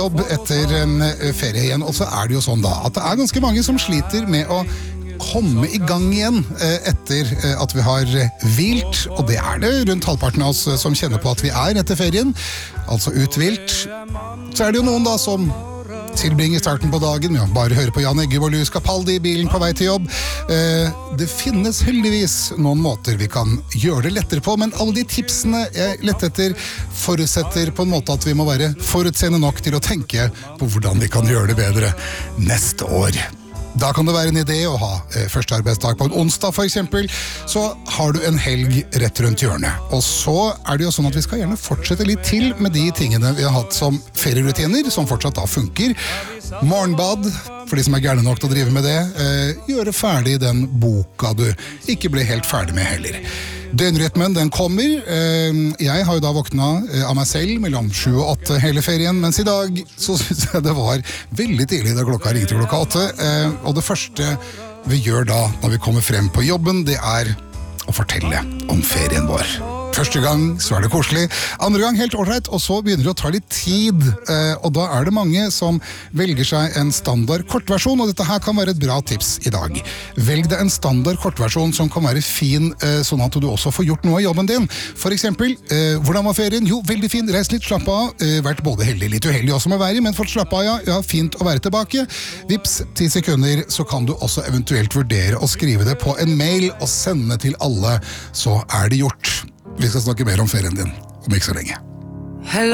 jobb etter en ferie igjen, og så det jo sånn da, at det ganske mange som sliter med å komme i gang igjen etter at vi har hvilt, og det det rundt halvparten av oss som kjenner på at vi etter ferien, altså uthvilt. Så det jo noen da som tilbringer starten på dagen med å bare høre på Jan Eggum og Louis Capaldi i bilen på vei til jobb. Det finnes heldigvis noen måter vi kan gjøre det lettere på, men alle de tipsene jeg lette etter forutsetter på en måte at vi må være forutseende nok til å tenke på hvordan vi kan gjøre det bedre neste år. Da kan det være en idé å ha første arbeidsdag på en onsdag for eksempel, så har du en helg rett rundt hjørnet. Og så det jo sånn at vi skal gjerne fortsette litt til med de tingene vi har hatt som ferierutiner, som fortsatt da funker. Morgenbad, for de som gærne nok til å drive med det, gjøre ferdig den boka du ikke ble helt ferdig med heller. Døgnrytmen, den kommer. Jeg har jo da våknet av meg selv mellom 7 og 8 hele ferien, mens i dag så synes jeg det var veldig tidlig da klokka ringte klokka 8. Og det første vi gjør da når vi kommer frem på jobben, det å fortelle om ferien vår. Første gang så det koselig, andre gang helt ordentlig, og så begynner det å ta litt tid, og da det mange som velger seg en standard kortversjon, og dette her kan være et bra tips i dag. Velg deg en standard kortversjon som kan være fin, sånn at du også får gjort noe av jobben din. For eksempel, hvordan var ferien? Jo, veldig fin, reis litt, slapp av, vært både heldig, litt uheldig også med været, men fått slapp av, ja, fint å være tilbake. Vips, 10 sekunder, så kan du også eventuelt vurdere å skrive det på en mail og sende til alle, så det gjort. Vi skal snakke mer om ferien din om ikke så lenge.